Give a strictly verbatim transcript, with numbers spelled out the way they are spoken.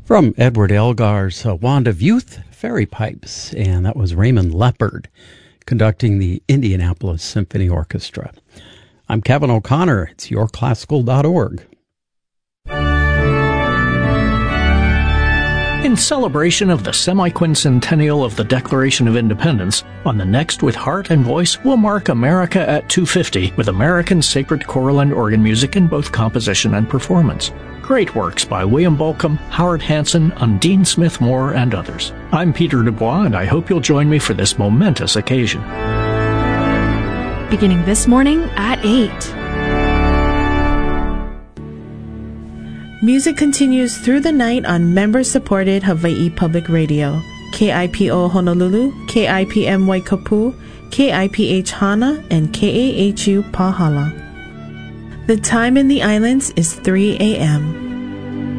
From Edward Elgar's uh, Wand of Youth, Fairy Pipes, and that was Raymond Leppard conducting the Indianapolis Symphony Orchestra. I'm Kevin O'Connor. It's your classical dot org. In celebration of the semi-quincentennial of the Declaration of Independence, on the Next with Heart and Voice, we'll mark America at two fifty with American sacred choral and organ music in both composition and performance. Great works by William Bolcom, Howard Hanson, Undine Smith Moore, and others. I'm Peter Dubois, and I hope you'll join me for this momentous occasion. Beginning this morning at eight. Music continues through the night on member-supported Hawaii Public Radio. K I P O Honolulu, K I P M Waikapu, K I P H Hana, and K A H U Pahala. The time in the islands is three a.m.